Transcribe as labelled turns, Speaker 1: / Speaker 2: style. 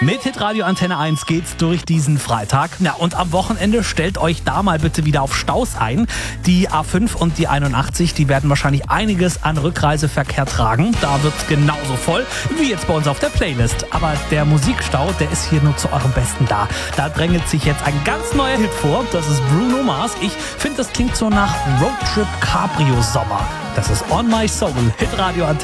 Speaker 1: Mit Hitradio Antenne 1 geht's durch diesen Freitag. Ja, und am Wochenende stellt euch da mal bitte wieder auf Staus ein. Die A5 und die 81, die werden wahrscheinlich einiges an Rückreiseverkehr tragen. Da wird's genauso voll wie jetzt bei uns auf der Playlist. Aber der Musikstau, der ist hier nur zu eurem Besten da. Da drängelt sich jetzt ein ganz neuer Hit vor. Das ist Bruno Mars. Ich finde, das klingt so nach Roadtrip Cabrio Sommer. Das ist On My Soul, Hitradio Antenne.